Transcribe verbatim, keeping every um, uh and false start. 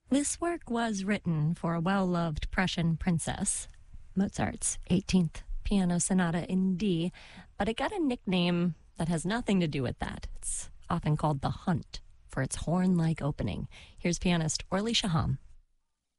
This work was written for a well-loved Prussian princess, Mozart's eighteenth Piano Sonata in D, but it got a nickname that has nothing to do with that. It's often called the Hunt for its horn-like opening. Here's pianist Orly Shaham.